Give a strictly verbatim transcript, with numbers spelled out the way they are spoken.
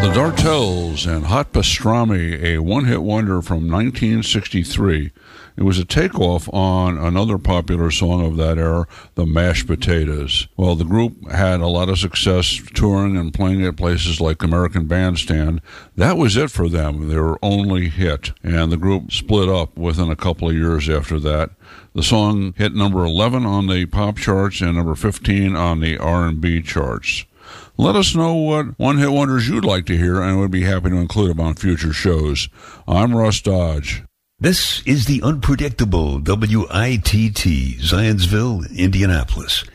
Dartels and Hot Pastrami, a one-hit wonder from nineteen sixty-three. It was a takeoff on another popular song of that era, the Mashed Potatoes. Well, the group had a lot of success touring and playing at places like American Bandstand. That was it for them, their only hit, and the group split up within a couple of years after that. The song hit number eleven on the pop charts and number fifteen on the R and B charts. Let us know what one-hit wonders you'd like to hear, and we'd be happy to include them on future shows. I'm Russ Dodge. This is the unpredictable W I T T, Zionsville, Indianapolis.